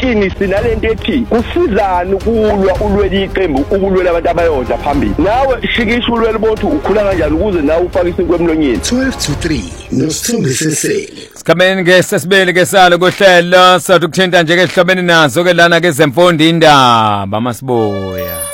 inkingi sinalento ethi kusizana ukulwa ulweli iqembu ukulwela abantu abayodwa phambili. Nawe shikisha ulweli bonke ukhula kanjani ukuze nawe ufake isinkwe emlonyeni. 12-3 noSithombe Sesele. Sikameni ke sesibele ke salo kohlelo sathi ukuthinta nje ke sihlobene nazo ke lana ke zemfundo indaba masiboya.